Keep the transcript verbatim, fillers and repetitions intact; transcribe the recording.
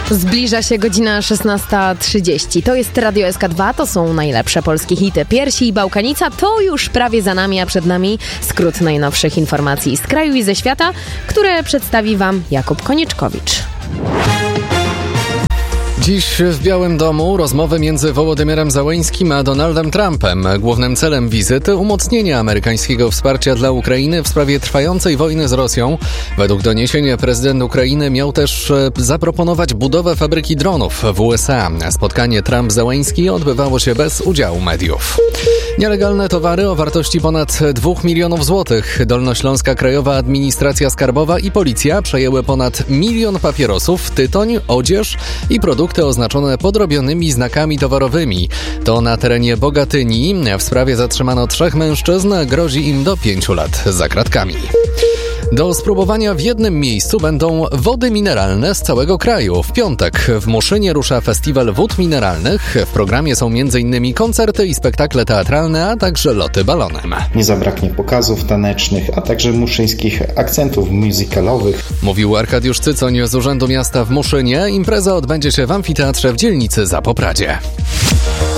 Zbliża się godzina szesnasta trzydzieści. To jest Radio S K dwa, to są najlepsze polskie hity. Piersi i Bałkanica to już prawie za nami, a przed nami skrót najnowszych informacji z kraju i ze świata, które przedstawi Wam Jakub Konieczkowicz. Dziś w Białym Domu rozmowy między Wołodymyrem Zełenskим a Donaldem Trumpem. Głównym celem wizyty umocnienie amerykańskiego wsparcia dla Ukrainy w sprawie trwającej wojny z Rosją. Według doniesień prezydent Ukrainy miał też zaproponować budowę fabryki dronów w U S A. Spotkanie Trump-Zełenski odbywało się bez udziału mediów. Nielegalne towary o wartości ponad dwóch milionów złotych. Dolnośląska Krajowa Administracja Skarbowa i Policja przejęły ponad milion papierosów, tytoń, odzież i produkty oznaczone podrobionymi znakami towarowymi. To na terenie Bogatyni. W sprawie zatrzymano trzech mężczyzn. Grozi im do pięciu lat za kratkami. Do spróbowania w jednym miejscu będą wody mineralne z całego kraju. W piątek w Muszynie rusza festiwal wód mineralnych. W programie są między innymi koncerty i spektakle teatralne, a także loty balonem. Nie zabraknie pokazów tanecznych, a także muszyńskich akcentów musicalowych. Mówił Arkadiusz Cycoń z Urzędu Miasta w Muszynie. Impreza odbędzie się w amfiteatrze w dzielnicy Zapopradzie.